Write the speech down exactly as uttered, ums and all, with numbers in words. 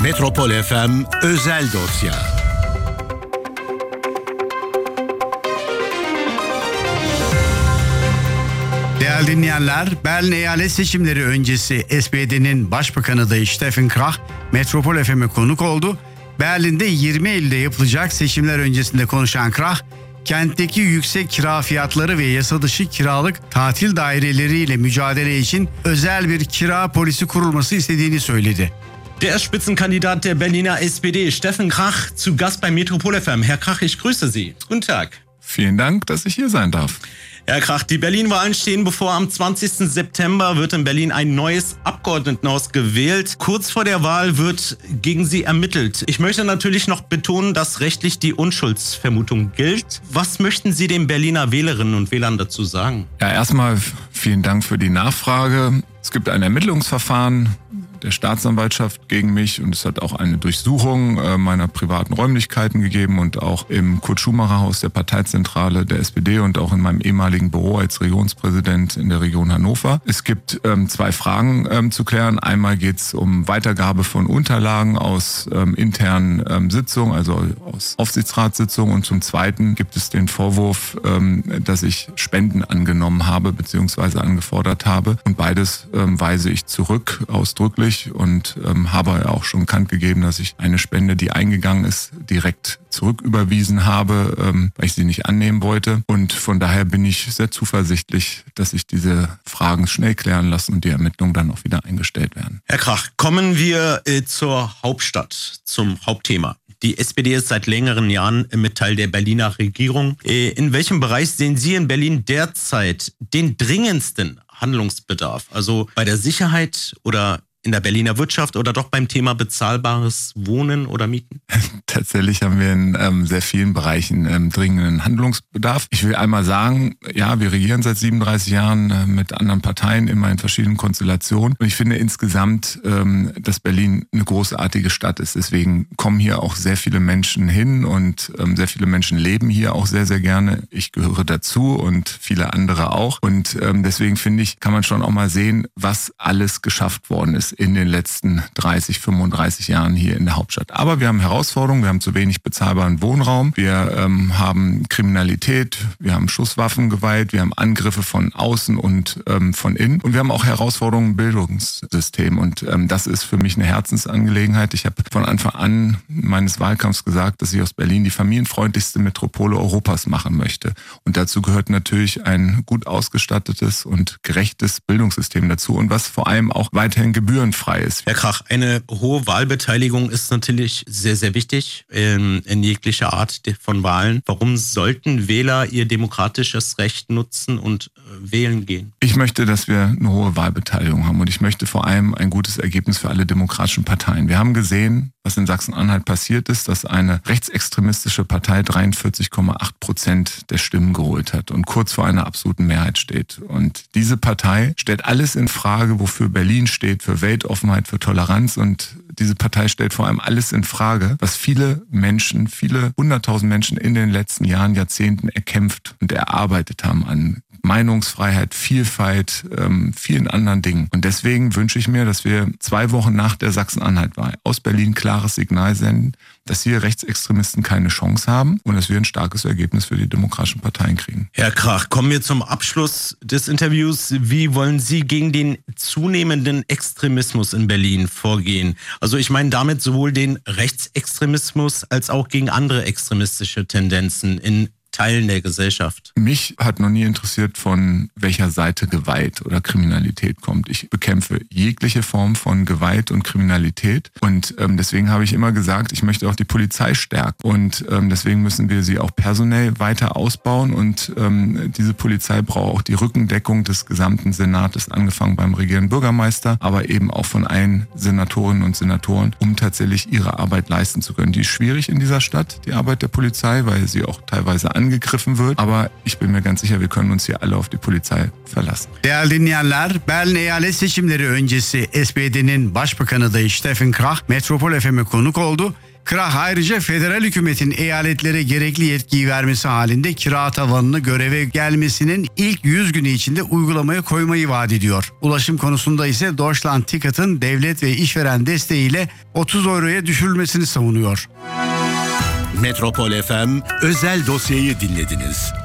Metropol F M Özel Dosya. Değerli dinleyenler, Berlin eyalet seçimleri öncesi S P D'nin başbakan adayı Steffen Krach Metropol F M'e konuk oldu. Berlin'de yirmi Eylül'de yapılacak seçimler öncesinde konuşan Krach, kentteki yüksek kira fiyatları ve yasa dışı kiralık tatil daireleriyle mücadele için özel bir kira polisi kurulması istediğini söyledi. Der Spitzenkandidat der Berliner S P D, Steffen Krach, zu Gast bei Metropol F M. Herr Krach, ich grüße Sie. Guten Tag. Vielen Dank, dass ich hier sein darf. Herr Krach, die Berlin-Wahlen stehen bevor. Am zwanzigsten September wird in Berlin ein neues Abgeordnetenhaus gewählt. Kurz vor der Wahl wird gegen Sie ermittelt. Ich möchte natürlich noch betonen, dass rechtlich die Unschuldsvermutung gilt. Was möchten Sie den Berliner Wählerinnen und Wählern dazu sagen? Ja, erstmal vielen Dank für die Nachfrage. Es gibt ein Ermittlungsverfahren der Staatsanwaltschaft gegen mich und es hat auch eine Durchsuchung äh, meiner privaten Räumlichkeiten gegeben und auch im Kurt-Schumacher-Haus der Parteizentrale der S P D und auch in meinem ehemaligen Büro als Regionspräsident in der Region Hannover. Es gibt ähm, zwei Fragen ähm, zu klären. Einmal geht es um Weitergabe von Unterlagen aus ähm, internen ähm, Sitzungen, also aus Aufsichtsratssitzungen, und zum Zweiten gibt es den Vorwurf, ähm, dass ich Spenden angenommen habe bzw. angefordert habe, und beides ähm, weise ich zurück, ausdrücklich. Und ähm, habe auch schon bekannt gegeben, dass ich eine Spende, die eingegangen ist, direkt zurücküberwiesen habe, ähm, weil ich sie nicht annehmen wollte. Und von daher bin ich sehr zuversichtlich, dass sich diese Fragen schnell klären lassen und die Ermittlungen dann auch wieder eingestellt werden. Herr Krach, kommen wir äh, zur Hauptstadt, zum Hauptthema. Die S P D ist seit längeren Jahren mit Teil der Berliner Regierung. Äh, in welchem Bereich sehen Sie in Berlin derzeit den dringendsten Handlungsbedarf? Also bei der Sicherheit oder in der Berliner Wirtschaft oder doch beim Thema bezahlbares Wohnen oder Mieten? Tatsächlich haben wir in ähm, sehr vielen Bereichen ähm, dringenden Handlungsbedarf. Ich will einmal sagen, ja, wir regieren seit siebenunddreißig Jahren äh, mit anderen Parteien, immer in verschiedenen Konstellationen. Und ich finde insgesamt, ähm, dass Berlin eine großartige Stadt ist. Deswegen kommen hier auch sehr viele Menschen hin und ähm, sehr viele Menschen leben hier auch sehr, sehr gerne. Ich gehöre dazu und viele andere auch. Und ähm, deswegen finde ich, kann man schon auch mal sehen, was alles geschafft worden ist in den letzten dreißig, fünfunddreißig Jahren hier in der Hauptstadt. Aber wir haben Herausforderungen, wir haben zu wenig bezahlbaren Wohnraum, wir ähm, haben Kriminalität, wir haben Schusswaffengewalt, wir haben Angriffe von außen und ähm, von innen und wir haben auch Herausforderungen im Bildungssystem, und ähm, das ist für mich eine Herzensangelegenheit. Ich habe von Anfang an meines Wahlkampfs gesagt, dass ich aus Berlin die familienfreundlichste Metropole Europas machen möchte, und dazu gehört natürlich ein gut ausgestattetes und gerechtes Bildungssystem dazu, und was vor allem auch weiterhin gebühren frei ist. Herr Krach, eine hohe Wahlbeteiligung ist natürlich sehr, sehr wichtig in, in jeglicher Art von Wahlen. Warum sollten Wähler ihr demokratisches Recht nutzen und äh, wählen gehen? Ich möchte, dass wir eine hohe Wahlbeteiligung haben, und ich möchte vor allem ein gutes Ergebnis für alle demokratischen Parteien. Wir haben gesehen, was in Sachsen-Anhalt passiert ist, dass eine rechtsextremistische Partei dreiundvierzig Komma acht Prozent der Stimmen geholt hat und kurz vor einer absoluten Mehrheit steht. Und diese Partei stellt alles in Frage, wofür Berlin steht, für Weltoffenheit, für Toleranz, und diese Partei stellt vor allem alles in Frage, was viele Menschen, viele hunderttausend Menschen in den letzten Jahren, Jahrzehnten erkämpft und erarbeitet haben an Meinungsfreiheit, Vielfalt, ähm, vielen anderen Dingen. Und deswegen wünsche ich mir, dass wir zwei Wochen nach der Sachsen-Anhalt-Wahl aus Berlin klares Signal senden, dass hier Rechtsextremisten keine Chance haben und dass wir ein starkes Ergebnis für die demokratischen Parteien kriegen. Herr Krach, kommen wir zum Abschluss des Interviews. Wie wollen Sie gegen den zunehmenden Extremismus in Berlin vorgehen? Also ich meine damit sowohl den Rechtsextremismus als auch gegen andere extremistische Tendenzen in Teilen der Gesellschaft. Mich hat noch nie interessiert, von welcher Seite Gewalt oder Kriminalität kommt. Ich bekämpfe jegliche Form von Gewalt und Kriminalität, und ähm, deswegen habe ich immer gesagt, ich möchte auch die Polizei stärken, und ähm, deswegen müssen wir sie auch personell weiter ausbauen, und ähm, diese Polizei braucht auch die Rückendeckung des gesamten Senates, angefangen beim regierenden Bürgermeister, aber eben auch von allen Senatorinnen und Senatoren, um tatsächlich ihre Arbeit leisten zu können. Die ist schwierig in dieser Stadt, die Arbeit der Polizei, weil sie auch teilweise angegriffen wird. Aber ich bin mir ganz sicher, wir können uns hier alle auf die Polizei verlassen. Değerli dinleyenler, Berlin eyalet seçimleri öncesi S P D'nin başbakan adayı Steffen Krach Metropol F M'e konuk oldu. Krah ayrıca federal hükümetin eyaletlere gerekli yetkiyi vermesi halinde kira tavanını göreve gelmesinin ilk yüz günü içinde uygulamaya koymayı vaat ediyor. Ulaşım konusunda ise Deutschland Ticket'ın devlet ve işveren desteğiyle otuz euroya düşürülmesini savunuyor. Metropol F M özel dosyayı dinlediniz.